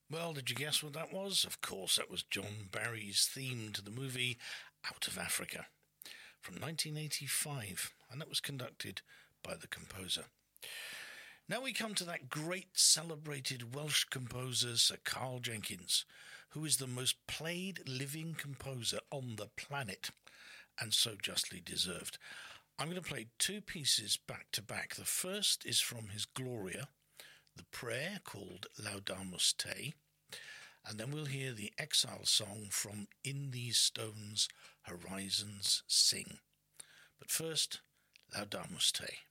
Well, did you guess what that was? Of course, that was John Barry's theme to the movie Out of Africa from 1985, and that was conducted by the composer. Now we come to that great celebrated Welsh composer, Sir Carl Jenkins, who is the most played living composer on the planet, and so justly deserved. I'm going to play two pieces back to back. The first is from his Gloria, the prayer called Laudamus Te, and then we'll hear the exile song from In These Stones Horizons Sing. But first, Laudamus Te.